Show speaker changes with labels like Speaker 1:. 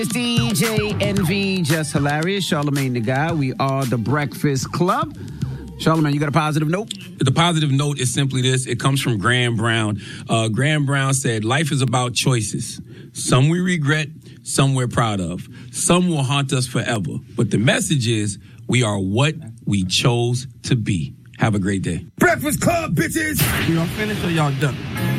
Speaker 1: It's DJ NV, just hilarious. Charlamagne the Guy. We are the Breakfast Club. Charlamagne, you got a positive note?
Speaker 2: The positive note is simply this. It comes from Graham Brown. Graham Brown said, life is about choices. Some we regret, some we're proud of. Some will haunt us forever. But the message is, we are what we chose to be. Have a great day.
Speaker 3: Breakfast Club, bitches!
Speaker 4: Y'all finished or y'all done?